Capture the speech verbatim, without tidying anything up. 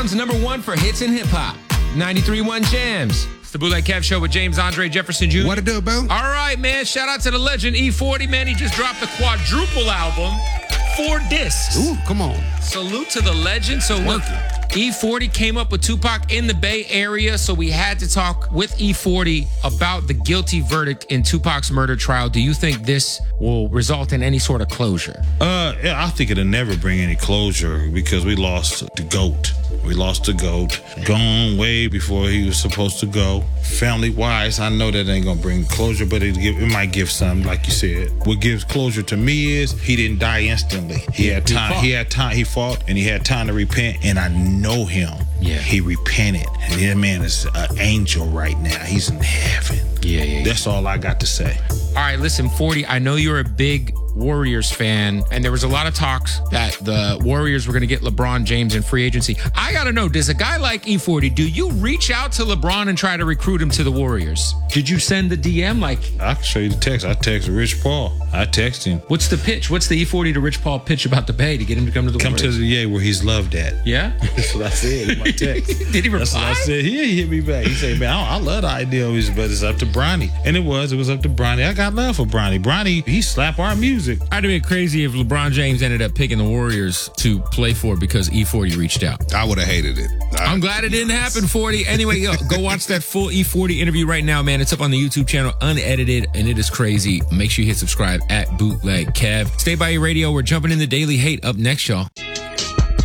Sounds number one for hits and hip hop. ninety-three point one Jams. It's the Bootleg Kev Show with James Andre Jefferson Junior What it do, boo? All right, man. Shout out to the legend E forty, man. He just dropped the quadruple album. Four discs. Ooh, come on. Salute to the legend. So look, E forty came up with Tupac in the Bay Area, so we had to talk with E forty about the guilty verdict in Tupac's murder trial. Do you think this will result in any sort of closure? Uh, yeah, I think it'll never bring any closure because we lost the GOAT. We lost the GOAT. Gone way before he was supposed to go. Family-wise, I know that ain't gonna bring closure, but it, give, it might give some, like you said. What gives closure to me is he didn't die instantly. He had time. He, he had time. He fought, and he had time to repent. And I know him. Yeah. He repented. And that man is an angel right now. He's in heaven. Yeah, yeah, yeah. That's all I got to say. All right, listen, forty, I know you're a big Warriors fan, and there was a lot of talks that the Warriors were going to get LeBron James in free agency. I got to know, does a guy like E forty, do you reach out to LeBron and try to recruit him to the Warriors? Did you send the D M? Like, I can show you the text. I text Rich Paul. I text him. What's the pitch? What's the E forty to Rich Paul pitch about the Bay to get him to come to the Come Warriors? to the yeah where he's loved at. Yeah? That's what I said in my text. Did he reply? That's what I said. He, he hit me back. He said, man, I, I love the idea of his, but it's up to Bronny. And it was. It was up to Bronny. I got love for Bronny. Bronny, he slap our music. I'd have been crazy if LeBron James ended up picking the Warriors to play for because E forty reached out. I would have hated it. I, I'm glad it didn't happen, forty. Anyway, yo, go watch that full E forty interview right now, man. It's up on the YouTube channel, unedited, and it is crazy. Make sure you hit subscribe at Bootleg Kev. Stay by your radio. We're jumping in the Daily Hate up next, y'all.